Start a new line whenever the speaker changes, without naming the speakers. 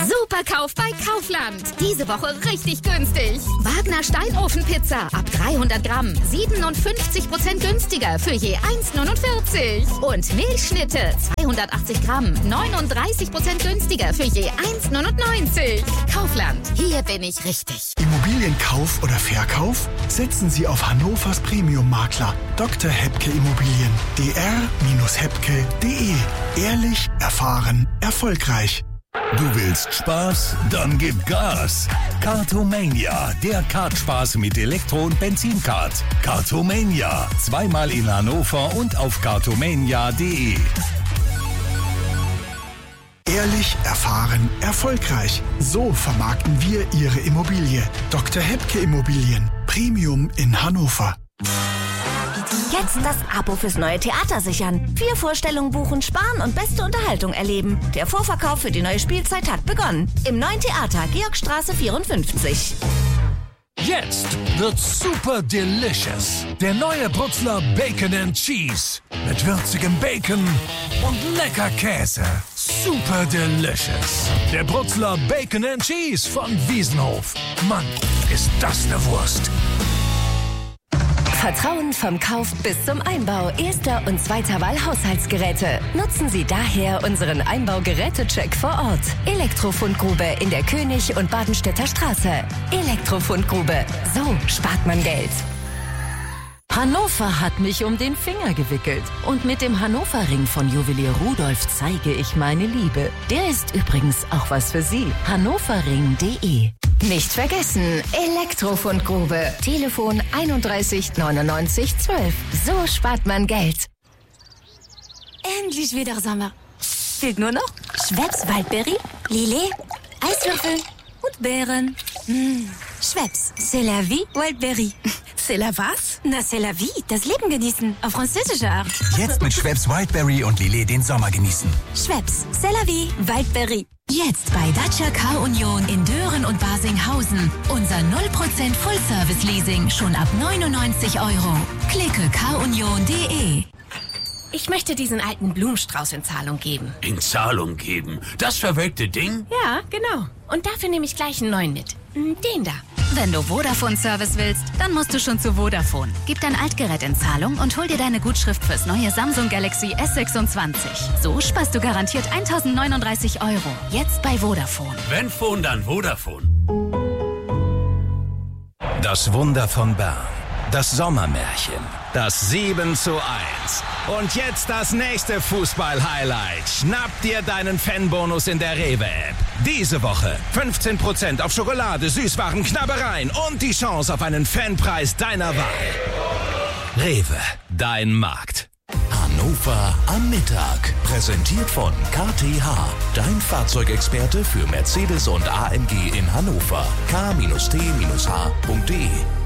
Superkauf bei Kaufland. Diese Woche richtig günstig. Wagner Steinofenpizza ab 300 Gramm. 57% günstiger für je 1,49. Und Milchschnitte 280 Gramm. 39% günstiger für je 1,99. Kaufland. Hier bin ich richtig.
Immobilienkauf oder Verkauf? Setzen Sie auf Hannovers Premium-Makler Dr. Hebke Immobilien. dr-hebke.de. Ehrlich, erfahren, erfolgreich.
Du willst Spaß? Dann gib Gas! Kartomania, der Kartspaß mit Elektro- und Benzinkart. Kartomania, zweimal in Hannover und auf kartomania.de.
Ehrlich, erfahren, erfolgreich. So vermarkten wir Ihre Immobilie. Dr. Hebke Immobilien. Premium in Hannover.
Jetzt das Abo fürs neue Theater sichern. 4 Vorstellungen buchen, sparen und beste Unterhaltung erleben. Der Vorverkauf für die neue Spielzeit hat begonnen. Im neuen Theater, Georgstraße 54.
Jetzt wird's super delicious. Der neue Brutzler Bacon and Cheese. Mit würzigem Bacon und lecker Käse. Super delicious. Der Brutzler Bacon and Cheese von Wiesenhof. Mann, ist das eine Wurst.
Vertrauen vom Kauf bis zum Einbau erster und zweiter Wahl Haushaltsgeräte. Nutzen Sie daher unseren Einbaugerätecheck vor Ort. Elektrofundgrube in der König- und Badenstädter Straße. Elektrofundgrube. So spart man Geld. Hannover hat mich um den Finger gewickelt. Und mit dem Hannover-Ring von Juwelier Rudolf zeige ich meine Liebe. Der ist übrigens auch was für Sie. hannoverring.de. Nicht vergessen, Elektrofundgrube. Telefon 31 99 12. So spart man Geld.
Endlich wieder Sommer. Fehlt nur noch Schweppes Waldberry, Lillet, Eiswürfel und Beeren. Schweppes, c'est la vie, Wildberry. C'est la was? Na, c'est la vie, das Leben genießen, auf französische Art.
Jetzt mit Schweppes Wildberry und Lillet den Sommer genießen.
Schweppes, c'est la vie, Wildberry. Jetzt bei Dacia Car Union in Dören und Barsinghausen. Unser 0% Full-Service-Leasing schon ab 99 €. Klicke carunion.de.
Ich möchte diesen alten Blumenstrauß in Zahlung geben.
In Zahlung geben? Das verwelkte Ding?
Ja, genau. Und dafür nehme ich gleich einen neuen mit. Den da.
Wenn du Vodafone-Service willst, dann musst du schon zu Vodafone. Gib dein Altgerät in Zahlung und hol dir deine Gutschrift fürs neue Samsung Galaxy S26. So sparst du garantiert 1.039 €. Jetzt bei Vodafone.
Wenn Phone, dann Vodafone.
Das Wunder von Bern. Das Sommermärchen. Das 7:1. Und jetzt das nächste Fußball-Highlight. Schnapp dir deinen Fanbonus in der Rewe-App. Diese Woche 15% auf Schokolade, Süßwaren, Knabbereien und die Chance auf einen Fanpreis deiner Wahl. Rewe, dein Markt.
Hannover am Mittag. Präsentiert von KTH. Dein Fahrzeugexperte für Mercedes und AMG in Hannover. k-t-h.de